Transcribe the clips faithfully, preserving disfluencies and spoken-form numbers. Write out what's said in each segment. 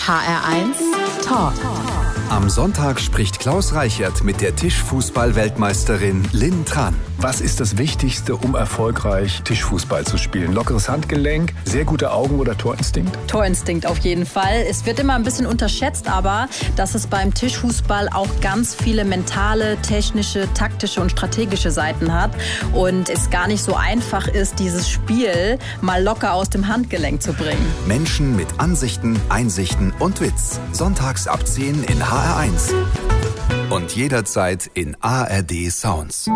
H R eins Talk. Am Sonntag spricht Klaus Reichert mit der Tischfußball-Weltmeisterin Lynn Tran. Was ist das Wichtigste, um erfolgreich Tischfußball zu spielen? Lockeres Handgelenk, sehr gute Augen oder Torinstinkt? Torinstinkt auf jeden Fall. Es wird immer ein bisschen unterschätzt, aber dass es beim Tischfußball auch ganz viele mentale, technische, taktische und strategische Seiten hat und es gar nicht so einfach ist, dieses Spiel mal locker aus dem Handgelenk zu bringen. Menschen mit Ansichten, Einsichten und Witz. Sonntags ab zehn in H R eins. Und jederzeit in A R D Sounds.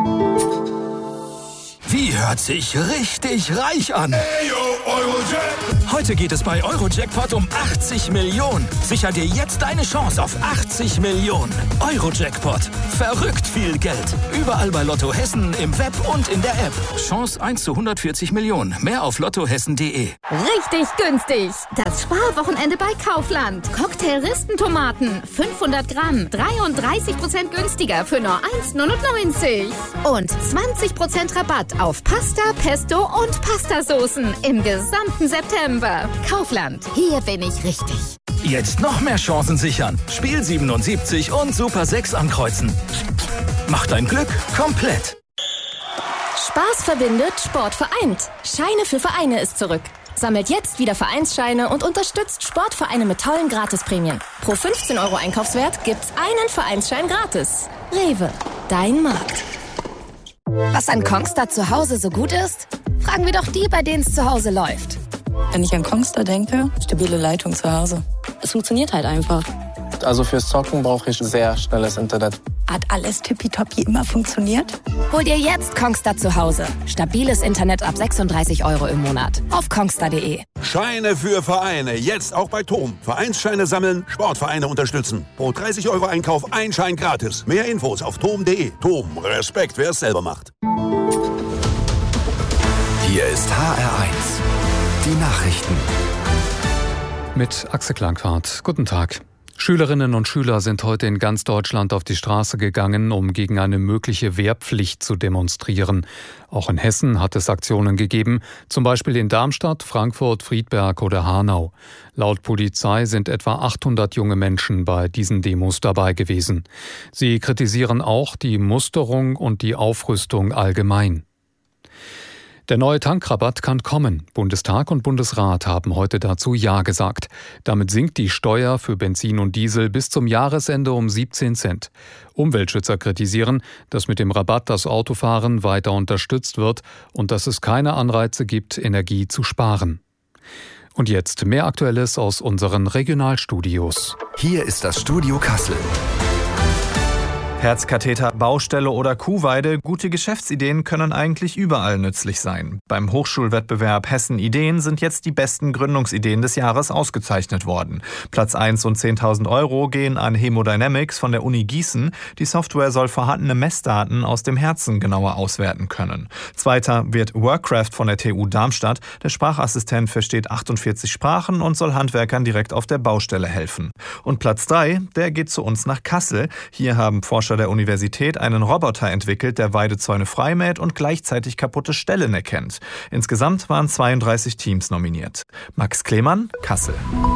Die hört sich richtig reich an. Hey, yo, Eurojackpot. Heute geht es bei Eurojackpot um achtzig Millionen. Sicher dir jetzt deine Chance auf achtzig Millionen. Eurojackpot. Verrückt viel Geld. Überall bei Lotto Hessen, im Web und in der App. Chance eins zu hundertvierzig Millionen. Mehr auf lottohessen punkt de. Richtig günstig. Das Sparwochenende bei Kaufland. Cocktail-Ristentomaten. fünfhundert Gramm. dreiunddreißig Prozent günstiger für nur eins Komma neunundneunzig. Und zwanzig Prozent Rabatt auf Pasta, Pesto und Pastasoßen im gesamten September. Kaufland. Hier bin ich richtig. Jetzt noch mehr Chancen sichern. Spiel siebenundsiebzig und Super sechs ankreuzen. Mach dein Glück komplett. Spaß verbindet, Sport vereint. Scheine für Vereine ist zurück. Sammelt jetzt wieder Vereinsscheine und unterstützt Sportvereine mit tollen Gratisprämien. Pro fünfzehn Euro Einkaufswert gibt's einen Vereinsschein gratis. Rewe, dein Markt. Was an Kongstar zu Hause so gut ist? Fragen wir doch die, bei denen es zu Hause läuft. Wenn ich an Kongstar denke, stabile Leitung zu Hause. Es funktioniert halt einfach. Also fürs Zocken brauche ich sehr schnelles Internet. Hat alles tippitoppi immer funktioniert? Hol dir jetzt Kongstar zu Hause. Stabiles Internet ab sechsunddreißig Euro im Monat. Auf kongstar punkt de. Scheine für Vereine. Jetzt auch bei Tom. Vereinsscheine sammeln, Sportvereine unterstützen. Pro dreißig Euro Einkauf ein Schein gratis. Mehr Infos auf tom punkt de. Tom, Respekt, wer es selber macht. Hier ist H R eins. Die Nachrichten. Mit Axel Klangfahrt. Guten Tag. Schülerinnen und Schüler sind heute in ganz Deutschland auf die Straße gegangen, um gegen eine mögliche Wehrpflicht zu demonstrieren. Auch in Hessen hat es Aktionen gegeben, zum Beispiel in Darmstadt, Frankfurt, Friedberg oder Hanau. Laut Polizei sind etwa achthundert junge Menschen bei diesen Demos dabei gewesen. Sie kritisieren auch die Musterung und die Aufrüstung allgemein. Der neue Tankrabatt kann kommen. Bundestag und Bundesrat haben heute dazu Ja gesagt. Damit sinkt die Steuer für Benzin und Diesel bis zum Jahresende um siebzehn Cent. Umweltschützer kritisieren, dass mit dem Rabatt das Autofahren weiter unterstützt wird und dass es keine Anreize gibt, Energie zu sparen. Und jetzt mehr Aktuelles aus unseren Regionalstudios. Hier ist das Studio Kassel. Herzkatheter, Baustelle oder Kuhweide, gute Geschäftsideen können eigentlich überall nützlich sein. Beim Hochschulwettbewerb Hessen Ideen sind jetzt die besten Gründungsideen des Jahres ausgezeichnet worden. Platz eins und zehntausend Euro gehen an Hemodynamics von der Uni Gießen. Die Software soll vorhandene Messdaten aus dem Herzen genauer auswerten können. Zweiter wird Workcraft von der T U Darmstadt. Der Sprachassistent versteht achtundvierzig Sprachen und soll Handwerkern direkt auf der Baustelle helfen. Und Platz drei, der geht zu uns nach Kassel. Hier haben Forscher der Universität einen Roboter entwickelt, der Weidezäune freimäht und gleichzeitig kaputte Stellen erkennt. Insgesamt waren zweiunddreißig Teams nominiert. Max Klemann, Kassel.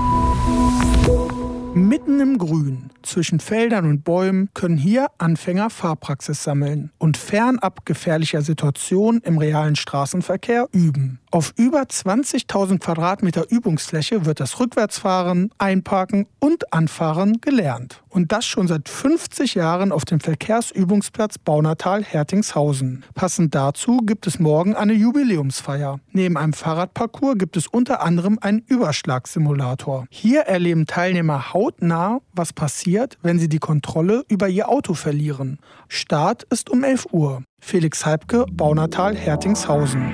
Mitten im Grün, zwischen Feldern und Bäumen, können hier Anfänger Fahrpraxis sammeln und fernab gefährlicher Situationen im realen Straßenverkehr üben. Auf über zwanzigtausend Quadratmeter Übungsfläche wird das Rückwärtsfahren, Einparken und Anfahren gelernt. Und das schon seit fünfzig Jahren auf dem Verkehrsübungsplatz Baunatal-Hertingshausen. Passend dazu gibt es morgen eine Jubiläumsfeier. Neben einem Fahrradparcours gibt es unter anderem einen Überschlagssimulator. Hier erleben Teilnehmer hautnah, was passiert, wenn sie die Kontrolle über ihr Auto verlieren. Start ist um elf Uhr. Felix Heibke, Baunatal-Hertingshausen.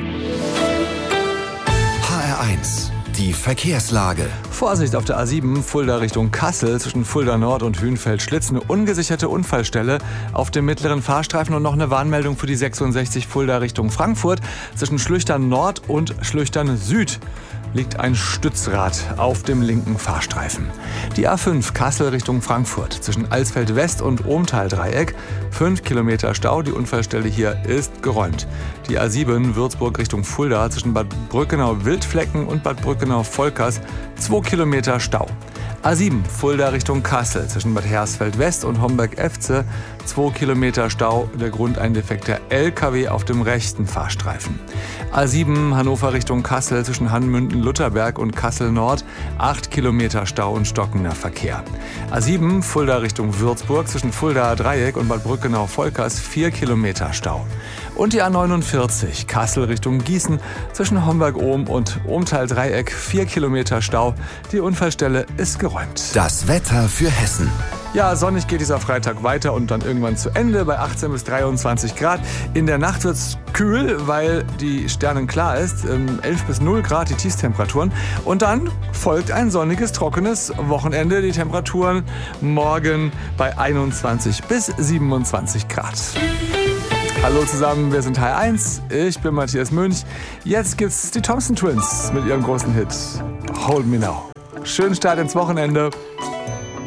H R eins. Die Verkehrslage. Vorsicht auf der A sieben, Fulda Richtung Kassel, zwischen Fulda Nord und Hünfeld-Schlitz. Eine ungesicherte Unfallstelle auf dem mittleren Fahrstreifen und noch eine Warnmeldung für die sechsundsechzig Fulda Richtung Frankfurt. Zwischen Schlüchtern Nord und Schlüchtern Süd liegt ein Stützrad auf dem linken Fahrstreifen. Die A fünf Kassel Richtung Frankfurt, zwischen Alsfeld West und Ohmtal-Dreieck. Fünf Kilometer Stau, die Unfallstelle hier ist geräumt. Die A sieben Würzburg Richtung Fulda, zwischen Bad Brückenau-Wildflecken und Bad Brückenau-Volkers. Zwei Kilometer Stau. A sieben, Fulda Richtung Kassel, zwischen Bad Hersfeld West und Homberg-Efze, zwei Kilometer Stau, der Grund ein defekter L K W auf dem rechten Fahrstreifen. A sieben, Hannover Richtung Kassel, zwischen Hanmünden-Lutherberg und Kassel Nord, acht Kilometer Stau und stockender Verkehr. A sieben, Fulda Richtung Würzburg, zwischen Fuldaer Dreieck und Bad Brückenau-Volkers, vier Kilometer Stau. Und die A neunundvierzig, Kassel Richtung Gießen, zwischen Homberg-Ohm und Ohmtal-Dreieck, vier Kilometer Stau. Die Unfallstelle ist geräumt. Das Wetter für Hessen. Ja, sonnig geht dieser Freitag weiter und dann irgendwann zu Ende bei achtzehn bis dreiundzwanzig Grad. In der Nacht wird's kühl, weil die sternenklar ist. elf bis null Grad die Tiefstemperaturen. Und dann folgt ein sonniges, trockenes Wochenende. Die Temperaturen morgen bei einundzwanzig bis siebenundzwanzig Grad. Hallo zusammen, wir sind H R eins. Ich bin Matthias Münch. Jetzt gibt's die Thompson Twins mit ihrem großen Hit Hold Me Now. Schönen Start ins Wochenende.